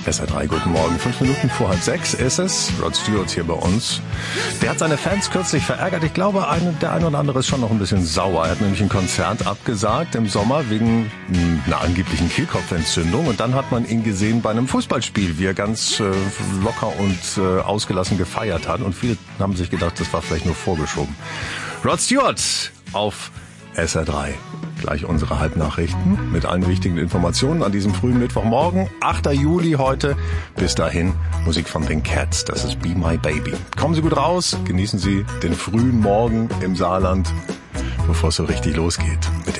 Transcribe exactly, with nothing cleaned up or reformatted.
S R drei, guten Morgen. Fünf Minuten vor halb sechs ist es. Rod Stewart hier bei uns. Der hat seine Fans kürzlich verärgert. Ich glaube, eine, der eine oder andere ist schon noch ein bisschen sauer. Er hat nämlich ein Konzert abgesagt im Sommer wegen einer angeblichen Kehlkopfentzündung. Und dann hat man ihn gesehen bei einem Fußballspiel, wie er ganz äh, locker und äh, ausgelassen gefeiert hat. Und viele haben sich gedacht, das war vielleicht nur vorgeschoben. Rod Stewart auf S R drei. Gleich unsere Halbnachrichten mit allen wichtigen Informationen an diesem frühen Mittwochmorgen, achter Juli heute. Bis dahin Musik von den Cats, das ist Be My Baby. Kommen Sie gut raus, genießen Sie den frühen Morgen im Saarland, bevor es so richtig losgeht mit